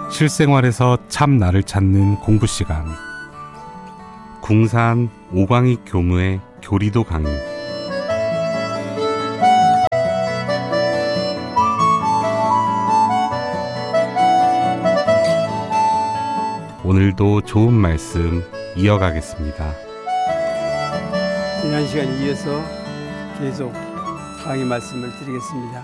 실생활에서 참 나를 찾는 공부 시간. 궁산 오광익 교무의 교리도 강의. 오늘도 좋은 말씀 이어가겠습니다. 지난 시간에 이어서 계속 강의 말씀을 드리겠습니다.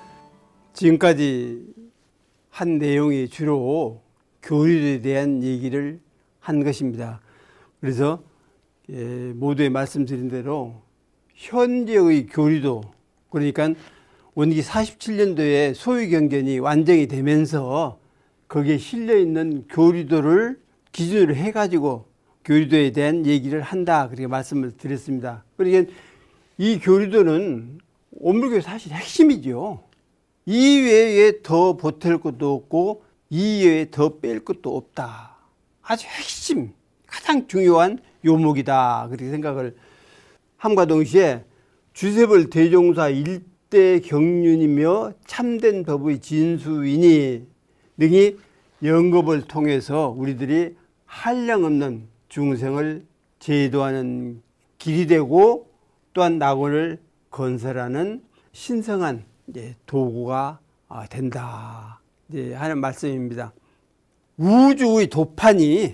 지금까지 한 내용이 주로 교리에 대한 얘기를 한 것입니다. 그래서 모두에 말씀드린 대로 현재의 교리도, 그러니까 원기 47년도에 소유경전이 완성이 되면서 거기에 실려있는 교리도를 기준으로 해가지고 교리도에 대한 얘기를 한다, 그렇게 말씀을 드렸습니다. 그러니까 이 교리도는 온불교의 사실 핵심이죠. 이 외에 더 보탤 것도 없고 이 외에 더 뺄 것도 없다. 아주 핵심, 가장 중요한 요목이다, 그렇게 생각을 함과 동시에 주세벌 대종사 일대 경륜이며 참된 법의 진수이니 등이 영겁을 통해서 우리들이 한량없는 중생을 제도하는 길이 되고 또한 낙원을 건설하는 신성한 도구가 된다 하는 말씀입니다. 우주 도판이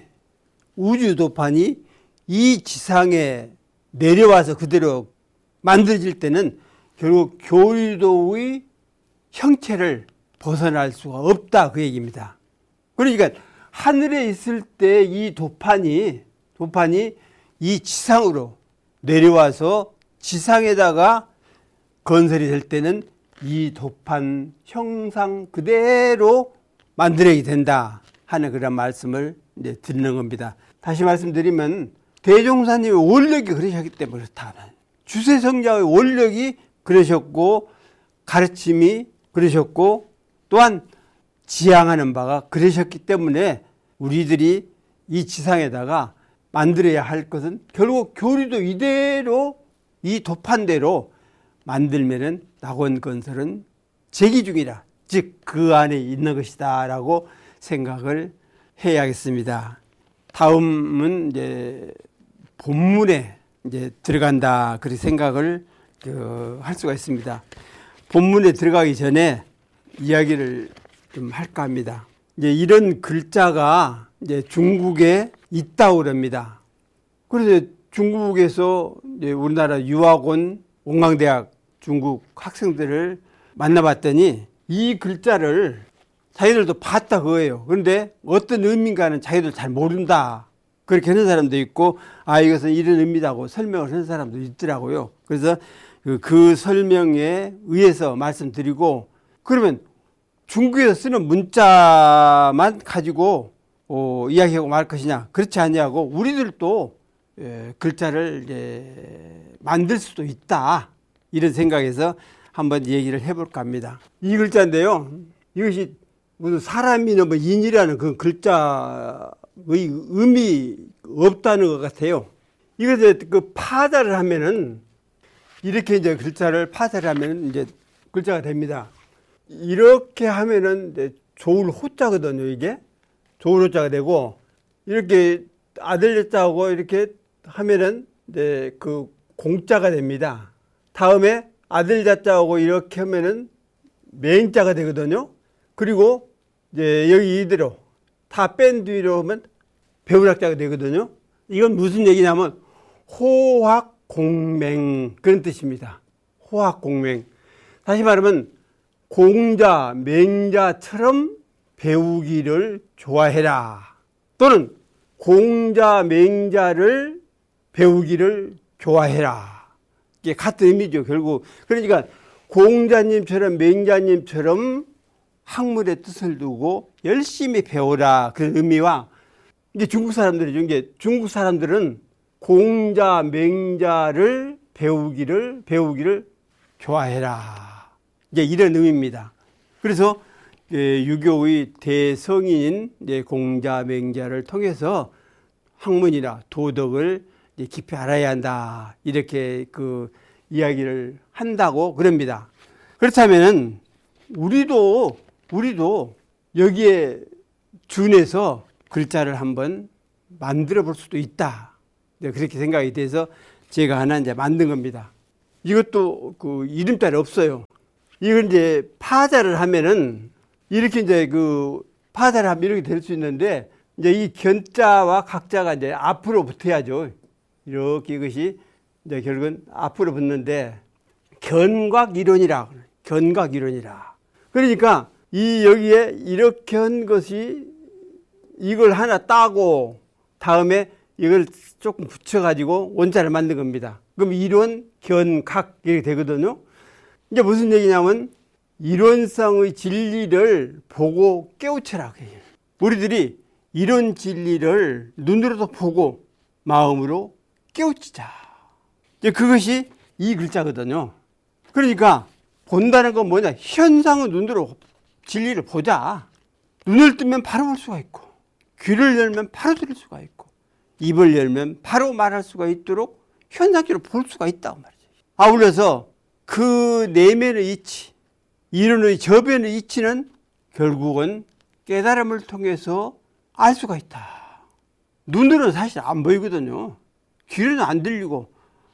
이 지상에 내려와서 그대로 만들어질 때는 결국 교리도의 형체를 벗어날 수가 없다, 그 얘기입니다. 그러니까 하늘에 있을 때 이 도판이 이 지상으로 내려와서 지상에다가 건설이 될 때는 이 도판 형상 그대로 만들어야 된다 하는 그런 말씀을 드리는 겁니다. 다시 말씀드리면 대종사님의 원력이 그러셨기 때문에 그렇다. 주세성자의 원력이 그러셨고 가르침이 그러셨고 또한 지향하는 바가 그러셨기 때문에 우리들이 이 지상에다가 만들어야 할 것은 결국 교리도 이대로 이 도판대로 만들면은 낙원 건설은 제기 중이라, 즉 그 안에 있는 것이다 라고 생각을 해야겠습니다. 다음은 본문에 들어간다, 그렇게 생각을 할 수가 있습니다. 본문에 들어가기 전에 이야기를 좀 할까 합니다. 이런 글자가 중국에 있다고 그럽니다. 그래서 중국에서 우리나라 유학 온 원광대학 중국 학생들을 만나봤더니 이 글자를 자기들도 봤다 그거예요. 그런데 어떤 의미인가는 자기들 잘 모른다, 그렇게 하는 사람도 있고, 이것은 이런 의미라고 설명을 하는 사람도 있더라고요. 그래서 그 설명에 의해서 말씀드리고, 그러면 중국에서 쓰는 문자만 가지고 이야기하고 말 것이냐? 그렇지 않냐고 우리들도 글자를 만들 수도 있다, 이런 생각에서 한번 얘기를 해볼까 합니다. 이 글자인데요, 이것이 무슨 사람이나 인이라는 그 글자의 의미 없다는 것 같아요. 이것을 파자를 하면은 이렇게 글자를 파자를 하면은 글자가 됩니다. 이렇게 하면은 좋을 호자거든요. 이게 좋을 호자가 되고, 이렇게 아들 자하고 이렇게 하면은 그 공자가 됩니다. 다음에 아들 자자하고 이렇게 하면은 맹자가 되거든요. 그리고 여기 이대로 다 뺀 뒤로 하면 배운학자가 되거든요. 이건 무슨 얘기냐면 호학공맹, 그런 뜻입니다. 호학공맹. 다시 말하면 공자, 맹자처럼 배우기를 좋아해라, 또는 공자, 맹자를 배우기를 좋아해라. 이게 같은 의미죠, 결국. 그러니까 공자님처럼 맹자님처럼 학문의 뜻을 두고 열심히 배워라, 그런 의미와, 이게 중국 사람들이죠. 중국 사람들은 공자, 맹자를 배우기를 좋아해라, 이런 의미입니다. 그래서 유교의 대성인 공자, 맹자를 통해서 학문이나 도덕을 깊이 알아야 한다, 이렇게 이야기를 한다고 그럽니다. 그렇다면은 우리도 여기에 준해서 글자를 한번 만들어 볼 수도 있다. 네, 그렇게 생각이 돼서 제가 하나 이제 만든 겁니다. 이것도 그 이름 따위 없어요. 이걸 이제 파자를 하면은 이렇게 이제 그 파자를 하면 이렇게 될 수 있는데 이제 이 견자와 각자가 이제 앞으로 붙어야죠. 이렇게 이것이 이제 결국은 앞으로 붙는데 견곽이론이라. 견곽이론이라. 그러니까 이 여기에 이렇게 한 것이 이걸 하나 따고 다음에 이걸 조금 붙여가지고 원자를 만든 겁니다. 그럼 이론, 견각 이렇게 되거든요. 이제 무슨 얘기냐면 이론상의 진리를 보고 깨우쳐라. 우리들이 이론 진리를 눈으로도 보고 마음으로 깨우치자. 이제 그것이 이 글자거든요. 그러니까 본다는 건 뭐냐? 현상의 눈으로 진리를 보자. 눈을 뜨면 바로 볼 수가 있고 귀를 열면 바로 들을 수가 있고 입을 열면 바로 말할 수가 있도록 현상적으로 볼 수가 있다고 말이죠. 아울러서 그 내면의 이치, 이론의 저변의 이치는 결국은 깨달음을 통해서 알 수가 있다. 눈으로는 사실 안 보이거든요. 귀로는 안 들리고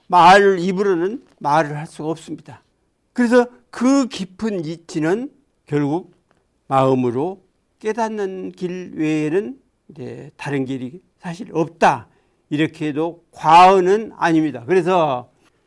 입으로는 말을 할 수가 없습니다. 그래서 그 깊은 이치는 결국 마음으로 깨닫는 길 외에는 이제 다른 길이 사실 없다. 이렇게 해도 과언은 아닙니다. 그래서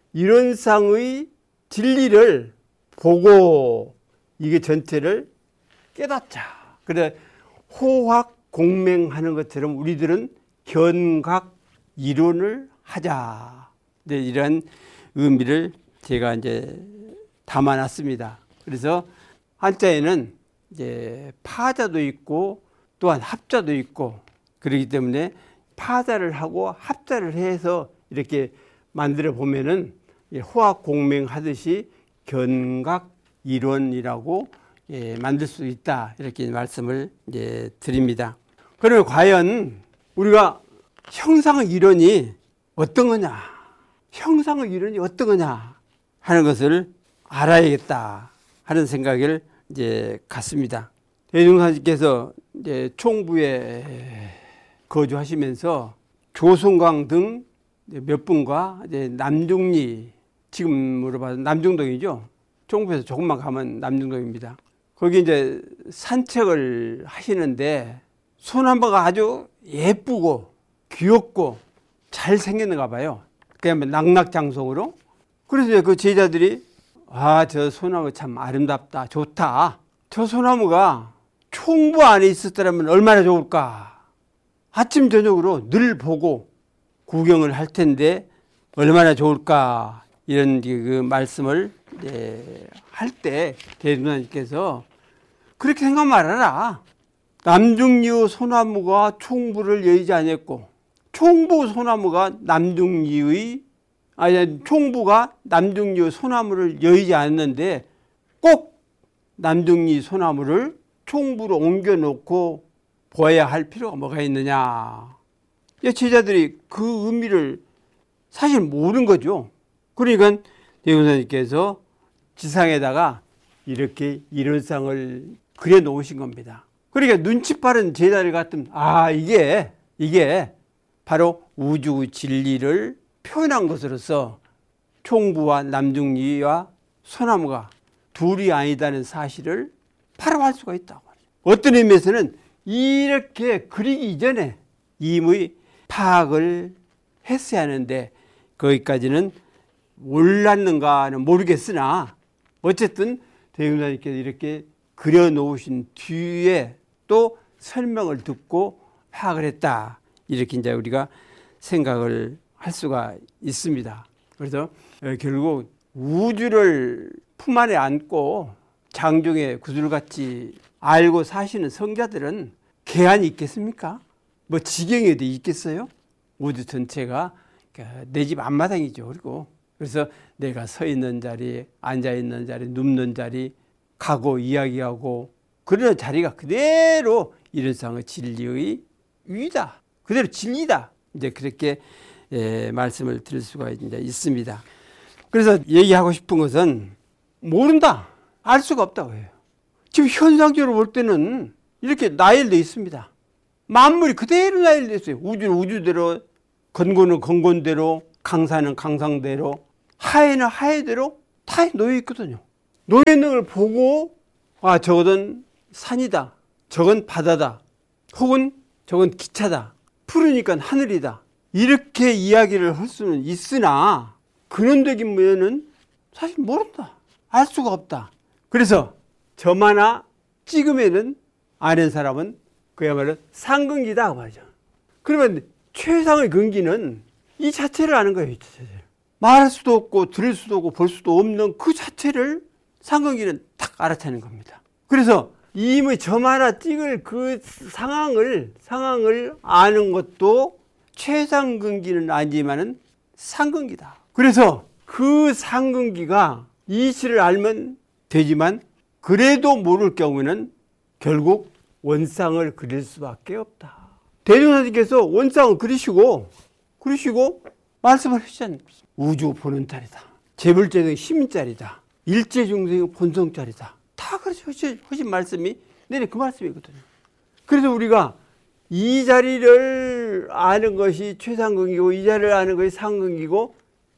이론상의 진리를 보고 이게 전체를 깨닫자. 그래 호학 공맹하는 것처럼 우리들은 견각 이론을 하자. 네, 이런 의미를 제가 이제 담아놨습니다. 그래서 한자에는 이제 파자도 있고 또한 합자도 있고 그렇기 때문에 파자를 하고 합자를 해서 이렇게 만들어 보면은 호학 공맹하듯이 견각 이론이라고 만들 수 있다. 이렇게 말씀을 이제 드립니다. 그러면 과연 우리가 형상의 이론이 어떤 거냐? 형상의 이론이 어떤 거냐? 하는 것을 알아야겠다. 하는 생각을 이제 갖습니다. 대중사님께서 이제 총부에 거주하시면서 조성광 등 몇 분과 이제 남중리, 지금으로 봐서 남중동이죠. 총부에서 조금만 가면 남중동입니다. 거기 이제 산책을 하시는데 소나무가 아주 예쁘고 귀엽고 잘 생겼는가 봐요. 그냥 낙낙장성으로. 그래서 그 제자들이 저 소나무 참 아름답다, 좋다. 저 소나무가 총부 안에 있었더라면 얼마나 좋을까. 아침 저녁으로 늘 보고 구경을 할 텐데 얼마나 좋을까. 이런 그 말씀을 할 때 대중사님께서 그렇게 생각 말아라. 남중리의 소나무가 총부를 여의지 않았고 총부 소나무가 총부가 남중리의 소나무를 여의지 않았는데 꼭 남중리 소나무를 총부로 옮겨놓고 보아야 할 필요가 뭐가 있느냐. 제자들이 그 의미를 사실 모르는 거죠. 그러니까 대웅사님께서 지상에다가 이렇게 이론상을 그려 놓으신 겁니다. 그러니까 눈치 빠른 제자들 같으면 이게 바로 우주 진리를 표현한 것으로서 총부와 남중리와 소나무가 둘이 아니다는 사실을 바로 알 수가 있다고 말이죠. 어떤 의미에서는 이렇게 그리기 이전에 이미 파악을 했어야 하는데 거기까지는 몰랐는가는 모르겠으나 어쨌든 대웅사님께서 이렇게 그려놓으신 뒤에 또 설명을 듣고 파악을 했다. 이렇게 이제 우리가 생각을 할 수가 있습니다. 그래서 결국 우주를 품 안에 안고 장중에 구슬같이 알고 사시는 성자들은 개안이 있겠습니까? 뭐 지경이 어디 있겠어요? 우주 전체가 내 집 앞마당이죠. 그래서 내가 서 있는 자리, 앉아 있는 자리, 눕는 자리, 가고 이야기하고 그런 자리가 그대로 이론상의 진리의 위다. 그대로 진리다. 이제 그렇게 말씀을 드릴 수가 이제 있습니다. 그래서 얘기하고 싶은 것은 모른다. 알 수가 없다고 해요. 지금 현상적으로 볼 때는 이렇게 나열되어 있습니다. 만물이 그대로 나열됐어요. 우주는 우주대로, 건고는 건곤대로, 강산은 강상대로, 하해는 하해대로 다 놓여 있거든요. 놓여 있는 걸 보고 아, 저건 산이다, 저건 바다다, 혹은 저건 기차다, 푸르니까 하늘이다, 이렇게 이야기를 할 수는 있으나 근원적인 면은 사실 모른다, 알 수가 없다. 그래서 점 하나 찍으면은 아는 사람은 그야말로 상근기다 말이죠. 그러면 최상의 근기는 이 자체를 아는 거예요. 이 자체를. 말할 수도 없고 들을 수도 없고 볼 수도 없는 그 자체를 상근기는 딱 알아차는 겁니다. 그래서 이미 점 하나 찍을 그 상황을 아는 것도 최상근기는 아니지만은 상근기다. 그래서 그 상근기가 이치를 알면 되지만 그래도 모를 경우에는 결국 원상을 그릴 수밖에 없다. 대종사님께서 원상을 그리시고 말씀을 하시잖아요. 우주 보는 자리다, 재불제의 시민자리다, 일체중생의 본성자리다. 다 그렇게 하신 말씀이 내내 그 말씀이거든요. 그래서 우리가 이 자리를 아는 것이 최상근기고 이 자리를 아는 것이 상근기고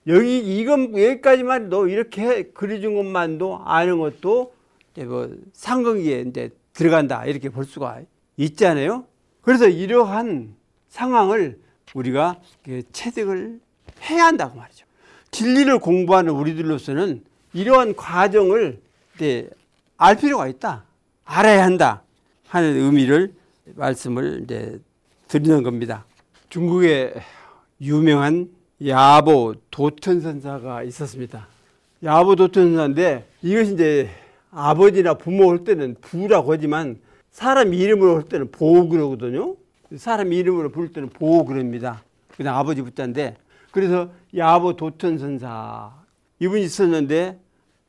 여기까지만도 이렇게 그려준 것만도 아는 것도 이제 뭐 상근기에 이제 들어간다, 이렇게 볼 수가 있잖아요. 그래서 이러한 상황을 우리가 체득을 해야 한다고 말이죠. 진리를 공부하는 우리들로서는 이러한 과정을 이제 알 필요가 있다, 알아야 한다 하는 의미를 말씀을 이제 드리는 겁니다. 중국에 유명한 야보 도천선사가 있었습니다. 야보 도천선사인데 이것이 이제 아버지나 부모 할 때는 부라고 하지만 사람 이름으로 할 때는 보 그러거든요. 사람 이름으로 부를 때는 보 그럽니다. 그냥 아버지 부자인데, 그래서 야보 도천선사 이분이 있었는데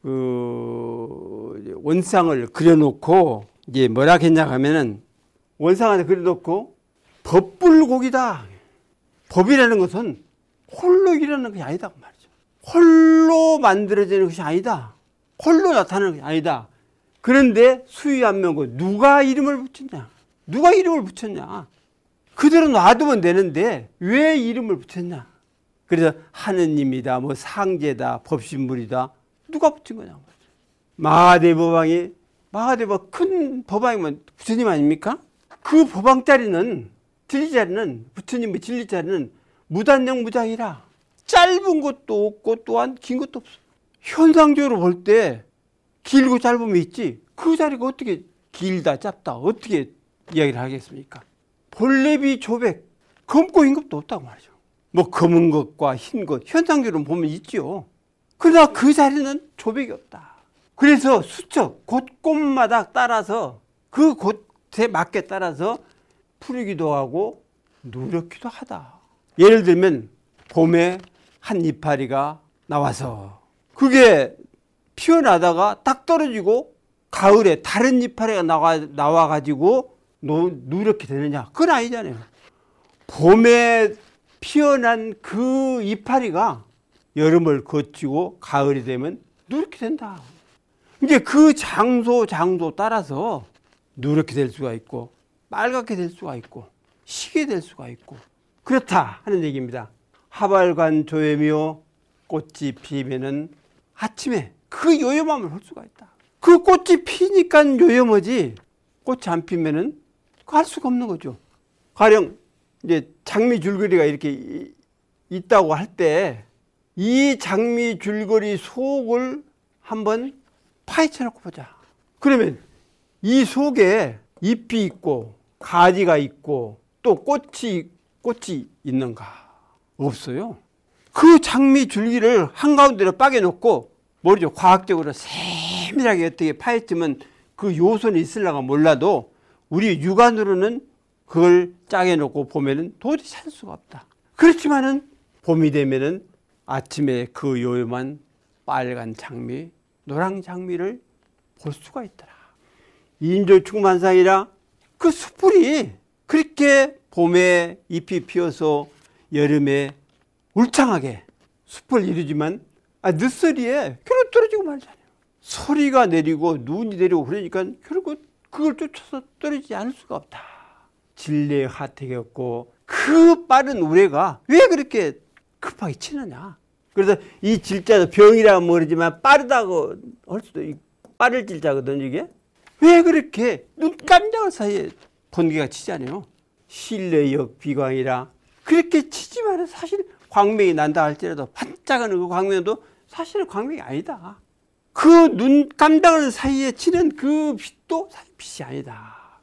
그 원상을 그려놓고 이제 뭐라 했냐 하면은 원상 안에 그려놓고 법불곡이다. 법이라는 것은 홀로 일어나는 것이 아니다 그 말이죠. 홀로 만들어지는 것이 아니다. 홀로 나타나는 것이 아니다. 그런데 수위 안 명고 누가 이름을 붙였냐? 누가 이름을 붙였냐? 그대로 놔두면 되는데 왜 이름을 붙였냐? 그래서 하느님이다, 뭐 상제다, 법신물이다, 누가 붙인 거냐? 마하대법왕이, 마하대법 큰 법왕이면 부처님 아닙니까? 그 법왕 자리는, 진리 자리는, 부처님의 진리 자리는 무단령 무장이라 짧은 것도 없고 또한 긴 것도 없어. 현상적으로 볼 때 길고 짧으면 있지, 그 자리가 어떻게 길다 짧다 어떻게 이야기를 하겠습니까? 볼레비 조백, 검고 흰 것도 없다고 말이죠. 뭐 검은 것과 흰 것 현상적으로 보면 있죠. 그러나 그 자리는 조백이 없다. 그래서 수척 곳곳마다 따라서 그 곳에 맞게 따라서 풀기도 하고 누렇기도 하다. 예를 들면 봄에 한 이파리가 나와서 그게 피어나다가 딱 떨어지고 가을에 다른 이파리가 나와가지고 누렇게 되느냐? 그건 아니잖아요. 봄에 피어난 그 이파리가 여름을 거치고 가을이 되면 누렇게 된다. 이제 그 장소 따라서 누렇게 될 수가 있고 빨갛게 될 수가 있고 시게 될 수가 있고 그렇다 하는 얘기입니다. 하발관 조염이요 꽃이 피면은 아침에 그 요염함을 할 수가 있다. 그 꽃이 피니까 요염하지 꽃이 안 피면은 할 수가 없는 거죠. 가령 이제 장미 줄거리가 이렇게 있다고 할 때 이 장미 줄거리 속을 한번 파헤쳐 놓고 보자. 그러면 이 속에 잎이 있고 가지가 있고 또 꽃이 있는가? 없어요. 그 장미 줄기를 한가운데로 빠개 놓고 모르죠. 과학적으로 세밀하게 어떻게 파헤치면 그 요소는 있으려가 몰라도 우리 육안으로는 그걸 짜게 놓고 보면은 도저히 찾을 수가 없다. 그렇지만은 봄이 되면은 아침에 그 요염한 빨간 장미, 노랑 장미를 볼 수가 있더라. 인조충만상이라 그 숯불이 그렇게 봄에 잎이 피어서 여름에 울창하게 숲을 이루지만 늦서리에 결국 떨어지고 말잖아요. 소리가 내리고 눈이 내리고 그러니까 결국 그걸 쫓아서 떨어지지 않을 수가 없다. 진리의 하택이었고 그 빠른 우레가 왜 그렇게 급하게 치느냐. 그래서 이 질자도 병이라고 모르지만 빠르다고 할 수도 있고 빠를 질자거든요. 이게 왜 그렇게 눈 깜짝할 사이에 번개가 치잖아요. 신뢰역 비광이라 그렇게 치지만 사실 광명이 난다 할지라도 반짝하는 그 광명도 사실은 광명이 아니다. 그 눈 깜짝하는 사이에 치는 그 빛도 사실 빛이 아니다.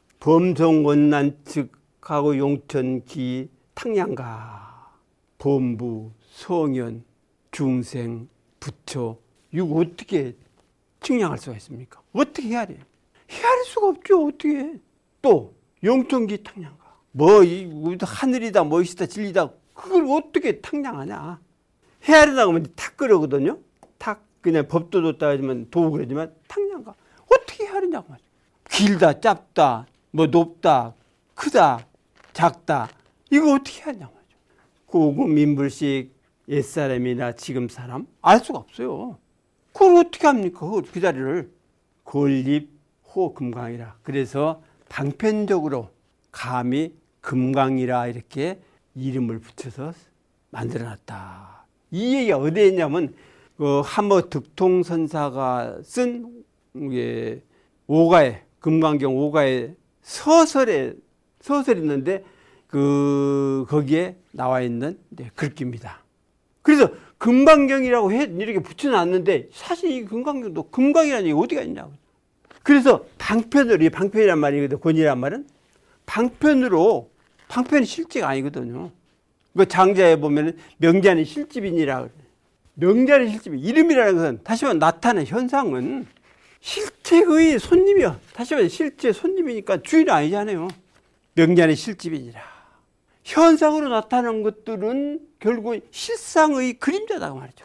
범성원난측하고 용천기 탕양가 범부 성현 중생 부처 이거 어떻게 측량할 수가 있습니까? 어떻게 헤아려요? 헤아릴 수가 없죠. 어떻게 해. 또 용천기 탕양가 뭐 하늘이다 멋이다 진리다 그걸 어떻게 탕량하냐. 헤아리다가 하면 탁 그러거든요. 탁 그냥 법도뒀다 하지만 도 그러지만 탕량가 어떻게 헤아리냐고 말이야. 길다 짧다 뭐 높다 크다 작다 이거 어떻게 하냐고 말이죠. 고금 인불식 옛사람이나 지금 사람 알 수가 없어요. 그걸 어떻게 합니까? 그 자리를 건립 호 금강이라. 그래서 방편적으로 감히 금강이라 이렇게 이름을 붙여서 만들어놨다. 이 얘기가 어디에 있냐면 그 한모 득통선사가 쓴 오가에 금강경 오가에 소설이 있는데 거기에 나와 있는 글귀입니다. 그래서 금강경이라고 이렇게 붙여놨는데 사실 이 금강경도 금강이라는 얘기 어디가 있냐고. 그래서 방편으로 이 방편이란 말이거든. 권이란 말은 방편이 실제가 아니거든요. 그 장자에 보면은 명자는 실집이니라 그래. 명자는 실집이 이름이라는 것은 다시 말해 나타나는 현상은 실체의 손님이요. 다시 말해 실제 손님이니까 주인은 아니잖아요. 명자는 실집이니라. 현상으로 나타나는 것들은 결국은 실상의 그림자다 말이죠.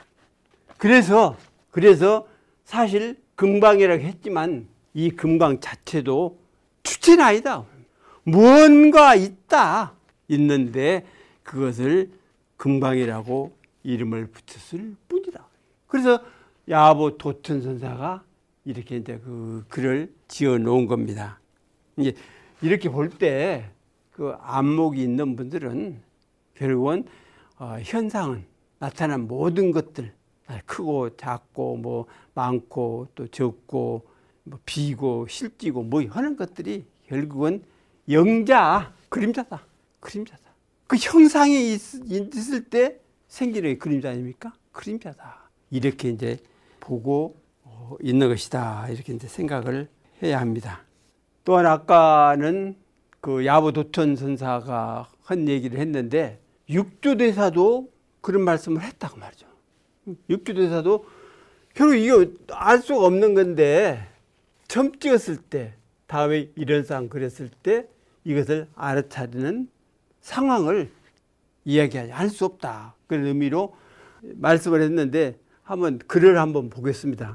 그래서 사실 금강이라고 했지만 이 금강 자체도 주체는 아니다. 뭔가 있는데 그것을 금강이라고 이름을 붙였을 뿐이다. 그래서 야보 도천선사가 이렇게 이제 그 글을 지어 놓은 겁니다. 이제 이렇게 볼 때 그 안목이 있는 분들은 결국은 현상은 나타난 모든 것들 크고 작고 뭐 많고 또 적고 뭐 비고 실지고 뭐 하는 것들이 결국은 영자 그림자다. 그 형상이 있을 때 생기는 그림자 아닙니까? 그림자다. 이렇게 이제 보고 있는 것이다. 이렇게 이제 생각을 해야 합니다. 또한 아까는 그 야보도천 선사가 한 얘기를 했는데 육조대사도 그런 말씀을 했다고 말이죠. 육조대사도 결국 이거 알 수가 없는 건데 점 찍었을 때 다음에 이런 상황 그랬을 때 이것을 알아차리는 상황을 이야기하지 할 수 없다. 그런 의미로 말씀을 했는데 한번 글을 한번 보겠습니다.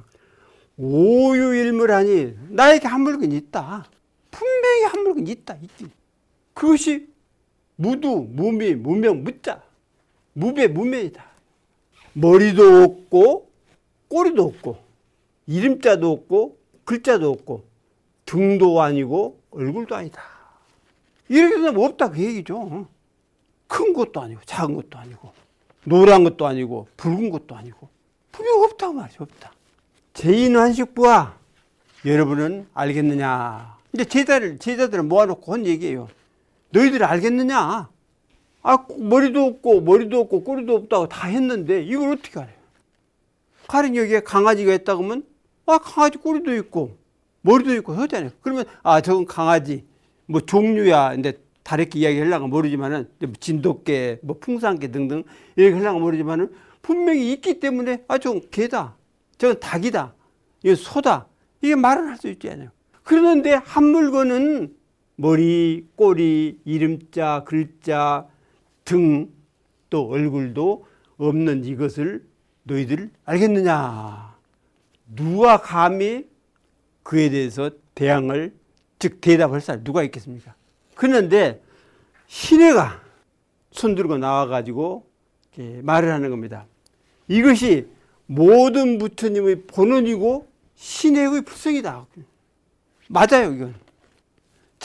오유일물하니 나에게 한 물건이 있다. 분명히 한 물건이 있다. 그것이 무두, 무미, 무명, 무자. 무배, 무명이다. 머리도 없고 꼬리도 없고 이름자도 없고 글자도 없고 등도 아니고 얼굴도 아니다. 이렇게 되면 없다 그 얘기죠. 큰 것도 아니고 작은 것도 아니고 노란 것도 아니고 붉은 것도 아니고 분명 없다고 말이죠. 없다. 제인환식부와 여러분은 알겠느냐. 이제 제자들을 모아놓고 한 얘기예요. 너희들 알겠느냐. 머리도 없고 꼬리도 없다고 다 했는데 이걸 어떻게 알아요? 가령 여기에 강아지가 있다고 하면 강아지 꼬리도 있고 머리도 있고 하잖아요. 그러면 저건 강아지 뭐 종류야. 근데 다르게 이야기하려고 모르지만은 진돗개, 뭐 풍산개 등등 이렇게 하려고 모르지만은 분명히 있기 때문에 저건 개다, 저건 닭이다, 이건 소다 이게 말을 할 수 있지 않아요. 그런데 한 물건은 머리, 꼬리, 이름자, 글자 등 또 얼굴도 없는 이것을 너희들 알겠느냐. 누가 감히 그에 대해서 대항을 즉 대답할 사람 누가 있겠습니까? 그런데 신해가 손들고 나와가지고 말을 하는 겁니다. 이것이 모든 부처님의 본원이고 신해의 불성이다. 맞아요, 이건.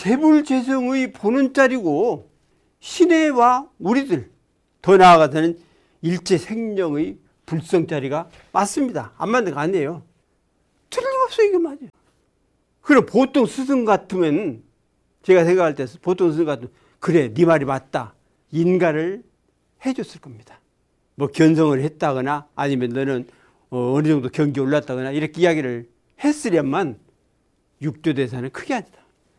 재불재성의 본원자리고 신해와 우리들 더 나아가서는 일체 생명의 불성자리가 맞습니다. 안 맞는 거 아니에요. 틀림없어요. 이게 맞아요. 그럼 보통 스승 같으면 제가 생각할 때 보통 스승 같으면 그래 네 말이 맞다 인가를 해줬을 겁니다. 뭐 견성을 했다거나 아니면 너는 어느 정도 경지에 올랐다거나 이렇게 이야기를 했으련만 육조대사는 그게 아니다.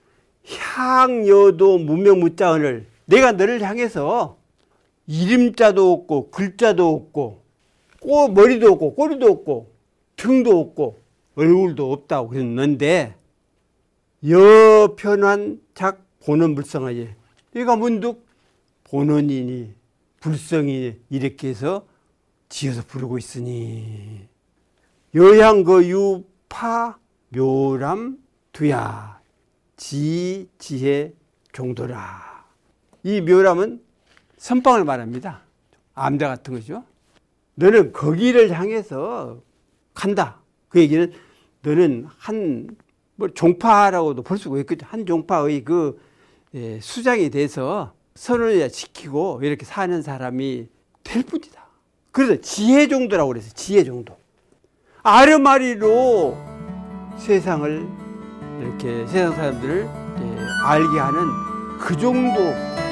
향여도 문명무자언을 내가 너를 향해서 이름자도 없고 글자도 없고 머리도 없고 꼬리도 없고 등도 없고 얼굴도 없다고 그랬는데 여편한 작 본원불성하지. 내가 문득 본원이니 불성이니 이렇게 해서 지어서 부르고 있으니 여양거유파 묘람 두야 지지혜 종도라. 이 묘람은 선방을 말합니다. 암자 같은 거죠. 너는 거기를 향해서 간다. 그 얘기는 너는 뭐 종파라고도 볼 수가 있겠죠. 한 종파의 수장이 돼서 선언을 지키고 이렇게 사는 사람이 될 뿐이다. 그래서 지혜 정도라고 그랬어요. 지혜 정도. 아르마리로 세상을 이렇게 세상 사람들을 알게 하는 그 정도